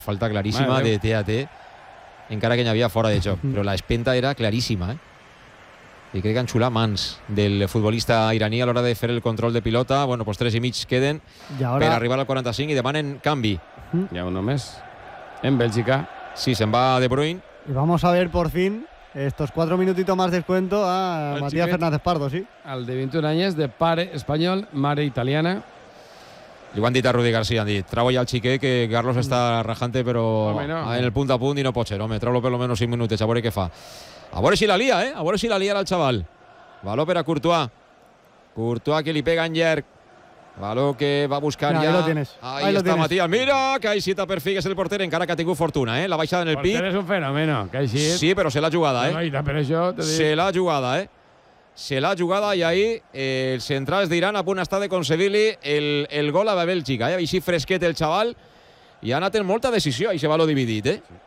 Falta claríssima de té a té, encara que n'hi havia fora de joc, però l'espenta era claríssima, I crec que han xulat mans del futbolista iraní a l'hora de fer el control de pilota. Bueno, pues 3 i mig queden per arribar al 45 i demanen canvi. Ya uno més en Bélgica. Sí, se'n va De Bruyne. Y vamos a ver por fin estos 4 minutitos más descuento a Matías Fernández Pardo, sí. El de 21 anys, de pare espanyol, mare italiana. Li ho han dit a Rudi García, han dit, trau ja el xiquet que Carlos està rajante però en el punt a punt i no pot ser, home, trau-lo per lo menos 5 minutets, a veure què fa. A veure si la lia, a veure si la lia el xaval. Valor per a Courtois. Courtois que li pega en llarg. Valor que va a buscar ya. Ahí lo tienes. Ahí está Matías. Mira, que ahí cita per fi, que és el porter, encara que ha tingut fortuna, La baixada en el pic. El porter és un fenòmeno, que així... Sí, però se l'ha jugada, No, per això te dic. Se l'ha jugada, Se l'ha jugada i ahí els centrals d'Iran a punt està de concedir-li el gol a la Bèlgica, Així fresquet el xaval i ha anat en molta decisió, ahí se va lo dividit,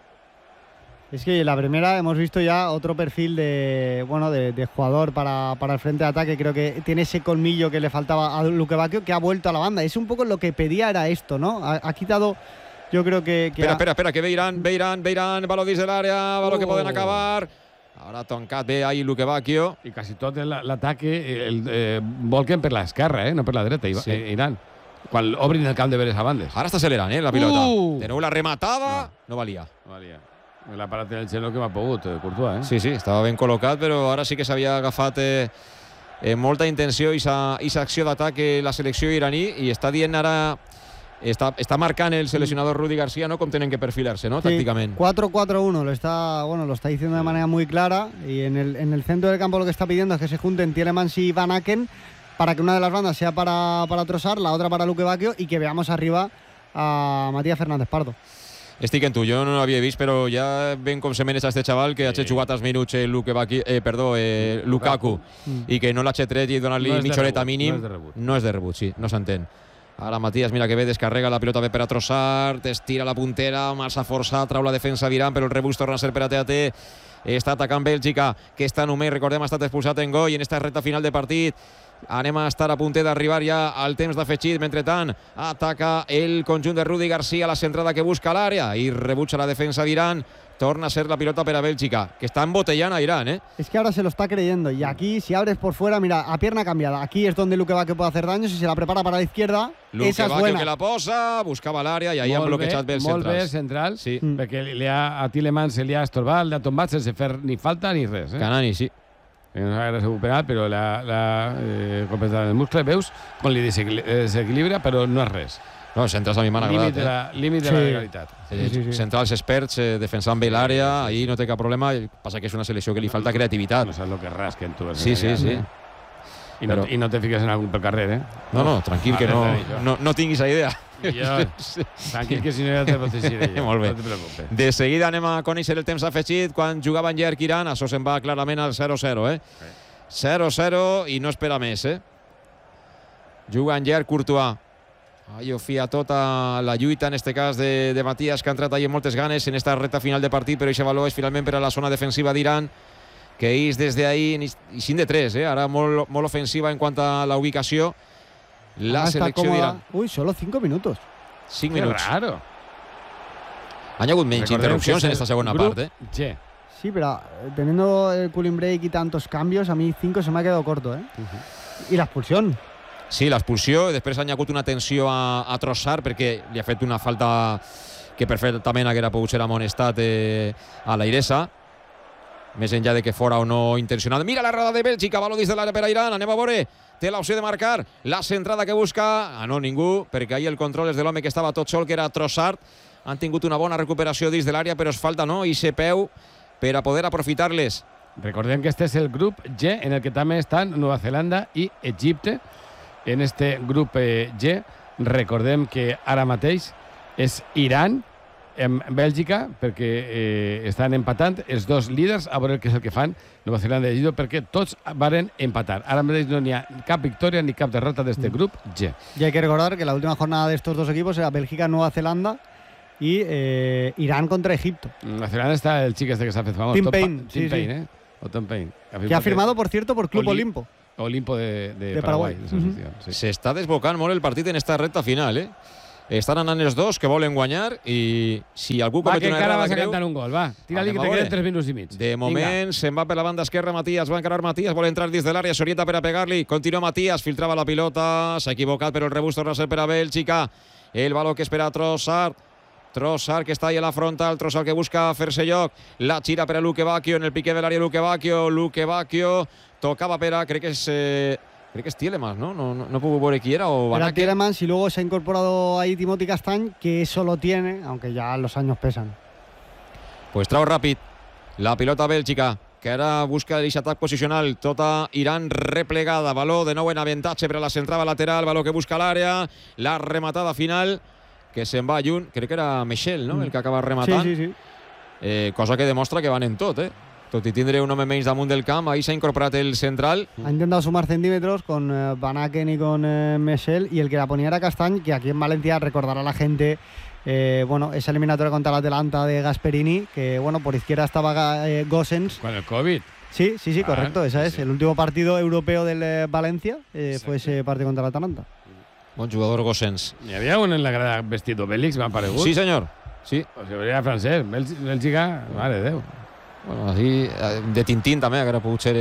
Es que la primera hemos visto ya otro perfil de jugador para el frente de ataque. Creo que tiene ese colmillo que le faltaba a Luque Bacchio, que ha vuelto a la banda. Es un poco lo que pedía, era esto, ¿no? Ha quitado, yo creo que... Espera, que ve Irán, baló dins de l'àrea, baló que poden acabar. Ara ha tancat bé ahí Luque Bacchio. I quasi tot l'ataque volquen per l'esquerra, no per la dreta, Iran. Quan obrin el camp de veres a bandes. Ara està acelerant, la pilota. De nou la rematada, no valia. L'ha parat en el xelo que m'ha pogut, Courtois, Sí, estava ben col·locat, però ara sí que s'havia agafat molta intenció i aquesta acció d'atac la selecció iraní i està dient ara, està marcant el seleccionador Rudi García, ¿no? Com tenen que perfilar-se, ¿no? Tácticamente. 4-4-1, lo está diciendo de manera muy clara, y en el centro del campo lo que está pidiendo es que se junten Tielemans y Van Aken para que una de las bandas sea para Trossard, la otra para Luque Bacchio, y que veamos arriba a Matías Fernández Pardo. Estic en tu, jo no l'havia vist, però ja ven com se maneja este xaval que ha jugat els minuts Lukaku i que no l'ha tret i donar-li mitja horeta mínim. No és de rebut, sí, no s'entén. Ara Matías, mira que bé, descarrega la pilota bé per a Trossard, estira la puntera, massa força, trau la defensa d'Iran, però el rebús torna a ser per a TAT. Està atacant Bèlgica, que està només, recordem, ha estat expulsat en gol i en esta recta final de partit anem a estar a punter d'arribar ja al temps d'afegit. Mentrestant, ataca el conjunt de Rudi García, la centrada que busca l'àrea i rebutja la defensa d'Iran. Torna a ser la pilota para Bélgica, que está embotellando a Irán, Es que ahora se lo está creyendo, y aquí si abres por fuera, mira, a pierna cambiada, aquí es donde Luque Bacchio puede hacer daño. Si se la prepara para la izquierda, esa es buena. Que la posa, buscava l'àrea i ahí han bloquejat bé els centrals. Molt bé, central, perquè a Tielemans se li ha estorbat, li ha tombat sense fer ni falta ni res. Canani, sí. No s'ha recuperat, però l'ha compensat el muscle, veus com li desequilibra, però no és res. No, centrals a mi m'han agradat. Límit de la legalitat. Centrals experts defensant bé l'àrea, ahí no té cap problema. Passa que és una selecció que li falta creativitat. No saps el que rasquen tu. Sí. I no te fiques en algun pel carrer, No, tranquil, que no tinguis la idea. Tranquil, que si no ja te protegiré jo. Molt bé. No te preocupes. De seguida anem a conèixer el temps afegit quan jugava en llarg Iran. Això se'n va clarament al 0-0, 0-0 i no espera més, Juga en llarg Courtois. Ahí ho fia tota la lluita, en este cas de Matías, que ha entrat ahí amb moltes ganes en esta recta final de partit, però aquest valor és finalment per a la zona defensiva d'Iran, que és des d'ahí i sin de 3, ara molt ofensiva en quant a la ubicació. La selecció d'Iran. Uy, solo 5 minutos. 5 minuts. Qué raro. Han hagut menys interrupcions en esta segona part, Sí, pero teniendo el cooling break y tantos cambios, a mí 5 se me ha quedado corto, Y la expulsión. Sí, l'expulsió, després ha hagut una tensió a Trossard perquè li ha fet una falta que perfectament haguera pogut ser amonestat a l'Airesa, més enllà de que fora o no intencionat. Mira la errada de Bèlgica, baló dins de l'àrea per a Iran, anem a veure, té l'opció de marcar, la centrada que busca, no ningú, perquè ahir el control és de l'home que estava tot sol, que era Trossard. Han tingut una bona recuperació dins de l'àrea, però es falta, no?, i se peu per a poder aprofitar-les. Recordem que este és el grup G, en el que també estan Nova Zelanda i Egipte. En este grup G, recordem que ara mateix és Iran en Bèlgica, perquè estan empatant els dos líders, a veure què és el que fan Nova Zelanda i Egipte, perquè tots varen empatar. Ara mateix no hi ha cap victòria ni cap derrota d'este grup G. Y hay que recordar que la última jornada de estos dos equipos era Bélgica-Nueva Zelanda y Irán contra Egipto. Nueva Zelanda está el chico este que s'ha fet famós. Tim Payne. Tim Payne, o Tom Payne. Que ha firmado, por cierto, por Club Olimpo de Paraguay. S'està desbocant molt el partit en esta recta final, Estan anant els dos que volen guanyar i si algú va, comet que una encara errada vas a greu... cantar un gol, va. Tira-li que te queden 3 minuts i mig. De moment se'n va per la banda esquerra Matías, va encarar Matías, vol entrar dins de l'àrea, s'orienta per a pegar-li, continua Matías, filtrava la pilota, s'ha equivocat però el rebús torna a ser per a Bèlgica, el baló que espera Trossard, que està ahí a la frontal, Trossard que busca fer-se lloc, la gira per a Luque Bacchio, en el piqué de l'àrea Luque Bacchio, tocava per a, crec que es Tielemans, ¿no? No puedo ver quién era o Era Tielemans y luego se ha incorporado ahí Timothy Castagne, que eso lo tiene, aunque ya los años pesan. Pues trau ràpid la pilota Bèlgica, que ara busca l'atac posicional, tota Iran replegada, baló de nou en avantatge per a la centrada lateral, baló que busca l'àrea, la rematada final, que se'n va lluny, crec que era Michel, no?, el que acaba rematant. Sí. Cosa que demostra que van en tot, Tot i tindre un home menys damunt del camp, ahí s'ha incorporat el central. Ha intentado sumar centímetros con Van Aken y con Michel, y el que la ponía era Castagne, que aquí en Valencia recordará a la gente, esa eliminatoria contra el Atalanta de Gasperini, que por izquierda estaba Gosens. Con el COVID. Sí, correcto, esa es. El último partido europeo del Valencia fue ese partido contra el Atalanta. Bon jugador Gosens. Hi havia un en la grada vestido Bèlix, m'ha paregut. Sí, senyor. Sí. O sigui, era francès, Bèlgica, mare de Déu. Bueno, así, de Tintín també, que ara pogut ser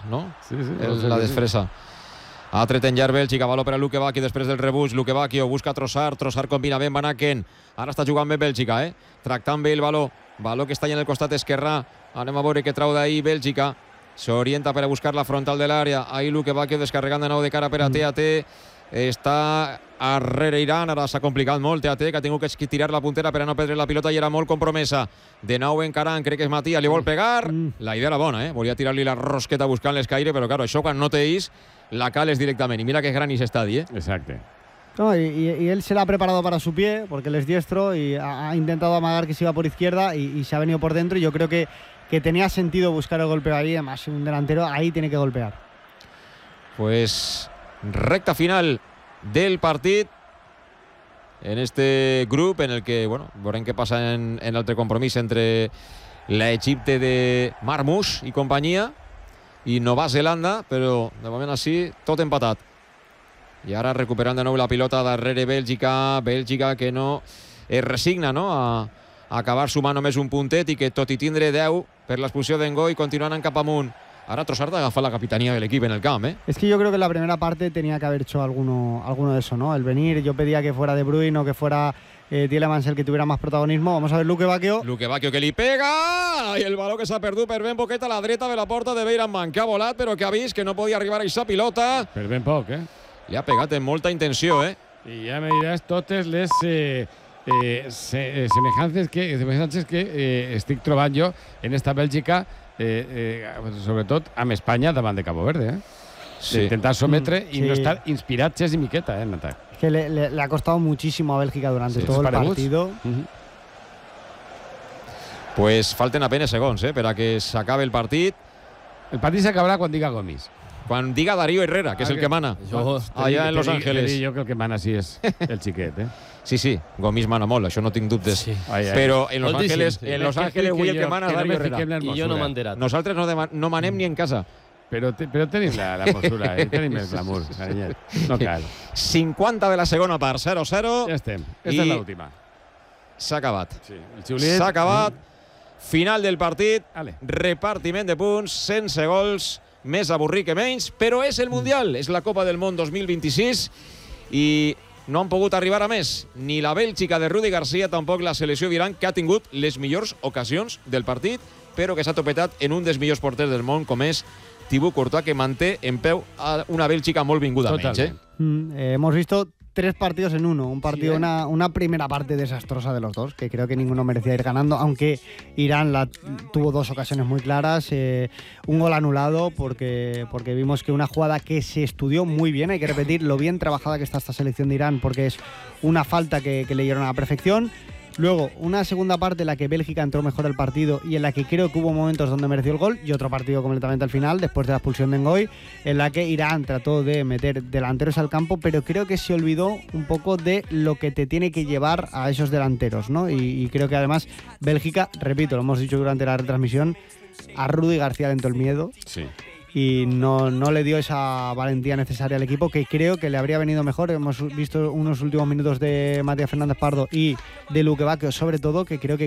la desfresa. Ha tret en llarg Bèlgica, baló per a Luque Bacchio després del rebuig, Luque Bacchio busca Trossard combina bé amb Van Aken, ara està jugant bé Bèlgica, tractant bé el baló que està allà en el costat esquerrà, anem a veure què trau d'ahir Bèlgica, s'orienta per a buscar la frontal de l'àrea, ahir Luque Bacchio descarregant de nou de cara per a TAT, està arrere Iran, ara s'ha complicat molt TAT, que ha tingut que tirar la puntera per a no perdre la pilota i era molt compromesa. De nou encarant, crec que és Matías, li vol pegar. La idea era bona, volia tirar-li la rosqueta buscant l'escaire, però claro, això quan no te is, la cales directament. I mira que gran és estadi, Exacte. No, y él se la ha preparado para su pie, porque él es diestro y ha intentado amagar que se iba por izquierda y se ha venido por dentro. Y yo creo que tenía sentido buscar el golpeo ahí, además un delantero ahí tiene que golpear. Pues recta final del partit en este grup en el que, veurem què passa en l'altre compromís entre l'Egipte de Marmoush i companyia i Nova Zelanda, però de moment així tot empatat. I ara recuperant de nou la pilota darrere Bèlgica que no es resigna a acabar sumant només un puntet i que tot i tindre 10 per l'expulsió d'Engoi continuant cap amunt. Ahora Trossard agafa la capitanía del equipo en el camp, Es que yo creo que en la primera parte tenía que haber hecho alguno de eso, ¿no? El venir, yo pedía que fuera De Bruyne o que fuera Tielemans el que tuviera más protagonismo. Vamos a ver Luque Bacchio. Luque Bacchio que li pega! I el baló que s'ha perdut per ben poquet a la dreta de la porta de Beiranman, que ha volat però que ha vist que no podia arribar a aquesta pilota. Per ben poc, Li ha pegat amb molta intenció, I ja me diràs totes les semejances que estic trobant jo en esta Bèlgica, sobretot amb Espanya davant de Cabo Verde, Sí. Intentar sometre y no estar inspirat y miqueta en ataque. Es que le ha costado muchísimo a Bèlgica durante todo el partido. Pues falten apenas segons, per a que s'acabe el partit. El partit s'acabarà quan diga Gomis. Quan diga Darío Herrera, que és el que mana. Allà en Los Ángeles. Jo crec que mana sí és el xiquet, Sí, Gomis mana molt, això no tinc dubtes. Sí. Però en Los Ángeles avui el que mana Darío Herrera. I jo no m'he enterat. Nosaltres no manem ni en casa. Però tenim la postura, tenim el glamour, carinyet. No cal. 50 de la segona part, 0-0. Ja estem. Esta és l'última. S'ha acabat. S'ha acabat. Final del partit. Repartiment de punts, sense gols, més avorrit que menys, però és el Mundial, és la Copa del Món 2026 i no han pogut arribar a més. Ni la Bèlgica de Rudi Garcia, tampoc la selecció d'Iran, que ha tingut les millors ocasions del partit, però que s'ha topetat en un dels millors porters del món, com és Thibaut Courtois, que manté en peu a una Bèlgica molt vinguda menys. Hemos visto 3 partidos en uno. Un partido, una primera parte desastrosa de los dos, que creo que ninguno merecía ir ganando, aunque Irán tuvo 2 ocasiones muy claras. Un gol anulado porque vimos que una jugada que se estudió muy bien, hay que repetir lo bien trabajada que está esta selección de Irán, porque es una falta que leyeron a la perfección. Luego, una segunda parte en la que Bélgica entró mejor el partido y en la que creo que hubo momentos donde mereció el gol, y otro partido completamente al final, después de la expulsión de Ngoy, en la que Irán trató de meter delanteros al campo, pero creo que se olvidó un poco de lo que te tiene que llevar a esos delanteros, ¿no? Y creo que además Bélgica, repito, lo hemos dicho durante la retransmisión, a Rudi García le entró el miedo. Sí. y no le dio esa valentía necesaria al equipo, que creo que le habría venido mejor. Hemos visto unos últimos minutos de Matías Fernández Pardo y de Luque Bacchio, sobre todo, que creo que